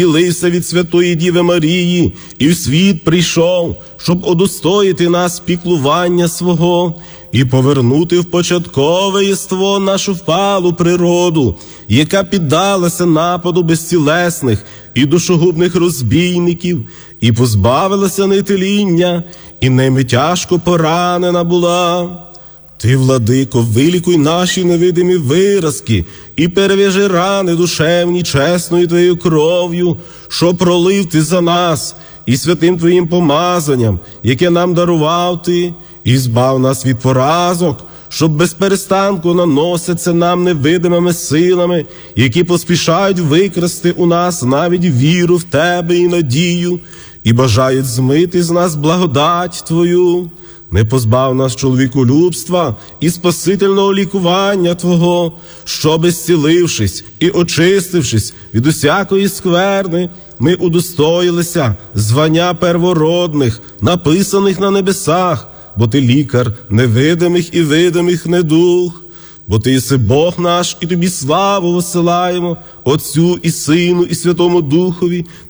Лився від Святої Діви Марії і в світ прийшов, щоб удостоїти нас піклування свого і повернути в початкове єство нашу впалу природу, яка піддалася нападу безцілесних і душогубних розбійників, і позбавилася нетеління, і ними тяжко поранена була. Ти, владико, вилікуй наші невидимі виразки і перев'яжи рани душевні чесною Твоєю кров'ю, що пролив Ти за нас, і святим Твоїм помазанням, яке нам дарував Ти, і збав нас від поразок, щоб без перестанку наноситься нам невидимими силами, які поспішають викрасти у нас навіть віру в Тебе і надію, і бажають змити з нас благодать Твою. Не позбав нас чоловіколюбства і спасительного лікування Твого, щоби, зцілившись і очистившись від усякої скверни, ми удостоїлися звання первородних, написаних на небесах, бо Ти лікар невидимих і видимих недуг. Бо Ти єси Бог наш, і Тобі славу висилаємо, Отцю і Сину і Святому Духові,